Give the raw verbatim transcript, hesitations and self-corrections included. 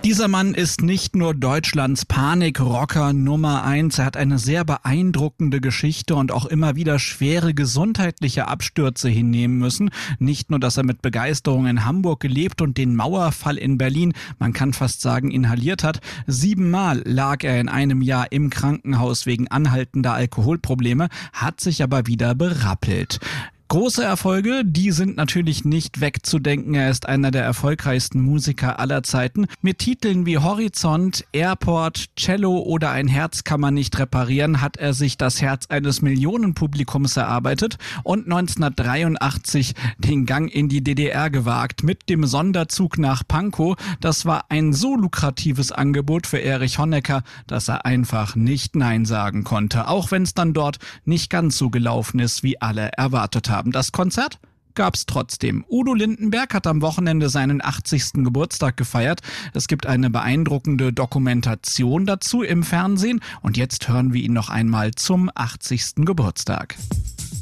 Dieser Mann ist nicht nur Deutschlands Panikrocker Nummer eins, er hat eine sehr beeindruckende Geschichte und auch immer wieder schwere gesundheitliche Abstürze hinnehmen müssen. Nicht nur, dass er mit Begeisterung in Hamburg gelebt und den Mauerfall in Berlin, man kann fast sagen, inhaliert hat. Siebenmal lag er in einem Jahr im Krankenhaus wegen anhaltender Alkoholprobleme, hat sich aber wieder berappelt. Große Erfolge, die sind natürlich nicht wegzudenken. Er ist einer der erfolgreichsten Musiker aller Zeiten. Mit Titeln wie Horizont, Airport, Cello oder Ein Herz kann man nicht reparieren, hat er sich das Herz eines Millionenpublikums erarbeitet und neunzehnhundertdreiundachtzig den Gang in die D D R gewagt mit dem Sonderzug nach Pankow. Das war ein so lukratives Angebot für Erich Honecker, dass er einfach nicht Nein sagen konnte, auch wenn es dann dort nicht ganz so gelaufen ist, wie alle erwartet haben. Das Konzert gab's trotzdem. Udo Lindenberg hat am Wochenende seinen achtzigsten Geburtstag gefeiert. Es gibt eine beeindruckende Dokumentation dazu im Fernsehen und jetzt hören wir ihn noch einmal zum achtzigsten Geburtstag.